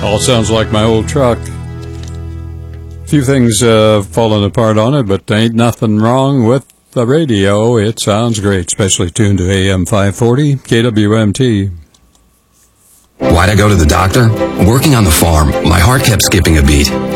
All sounds like my old truck. Few things falling apart on it, but ain't nothing wrong with the radio. It sounds great, especially tuned to AM 540 KWMT. Why'd I go to the doctor? Working on the farm, my heart kept skipping a beat.